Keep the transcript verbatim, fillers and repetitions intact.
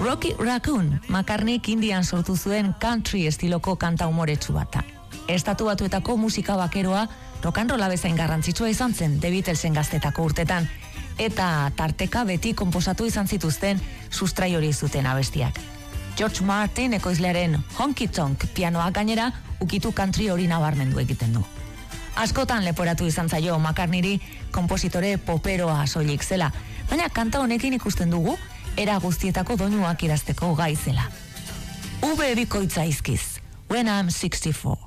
Rocky Raccoon, McCartneyk Indian sortu zuen country estiloko kanta umoretsu bata. Estatu Batuetako musika bakeroa rock and rolla bezain garrantzitsua izan zen The Beatlesen gaztetako urtetan, eta tarteka beti konposatu izan zituzten sustrai hori zuten abestiak. George Martin ekoizlearen Honky Tonk pianoak gainera ukitu country hori nabarmendu egiten du. Askotan leporatu izan zaio McCartneyri konpositore poperoa soilik zela, baina kanta honekin ikusten dugu era guztietako doinuak idazteko gai zela. Ube bikoitza izkiz, When I'm sixty-four.